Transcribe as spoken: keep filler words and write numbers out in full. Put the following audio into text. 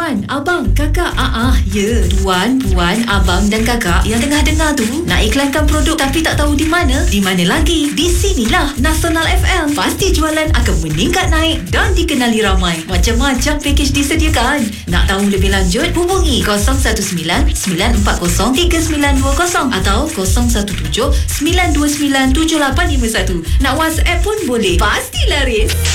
tuan, abang, kakak. Ah ah, ya. Tuan, puan, abang dan kakak yang tengah dengar tu nak iklankan produk tapi tak tahu di mana? Di mana lagi? Di sinilah Nasional F M. Pasti jualan akan meningkat naik dan dikenali ramai. Macam-macam pakej disediakan. Nak tahu lebih lanjut? Hubungi kosong satu sembilan sembilan empat kosong tiga sembilan dua kosong atau kosong satu tujuh sembilan dua sembilan tujuh lapan lima satu. Nak WhatsApp pun boleh. Pasti laris.